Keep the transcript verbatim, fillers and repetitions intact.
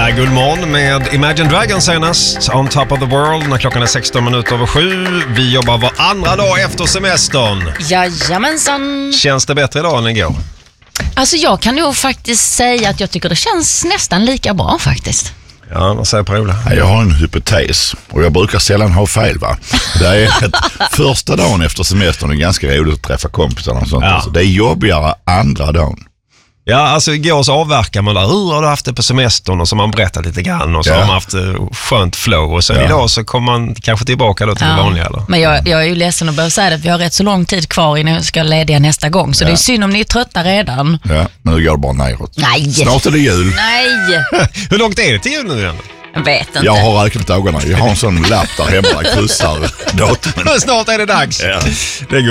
är Guldmorgon med Imagine Dragons senast, On Top of the World, när klockan är sexton minuter över sju. Vi jobbar var andra dag efter semestern. Jajamensan. Känns det bättre idag än igår? Alltså jag kan nog faktiskt säga att jag tycker det känns nästan lika bra faktiskt. Ja, vad säger Per-Ola? Jag har en hypotes och jag brukar sällan ha fel, va? Det är ett, första dagen efter semestern är ganska roligt att träffa kompisar och sånt. Ja. Alltså, det är jobbigare andra dagen. Ja, alltså igår så avverkar man där, hur har du haft det på semestern, och så man berättar lite grann och så Ja. har man haft uh, skönt flow, och sen Ja. idag så kommer man kanske tillbaka då till Ja. det vanliga, eller? Men jag, jag är ju ledsen att behöva säga det, vi har rätt så lång tid kvar innan jag ska lediga nästa gång, så Ja. det är synd om ni är trötta redan. Ja, men nu går det bara neråt. Nej. Snart är det jul. Nej, Hur långt är det till jul nu igen? jag vet inte. Jag har räknat ögonen. Jag har en sån lapp där hemma där jag kryssar datumen. Snart är det dags. Ja. Det är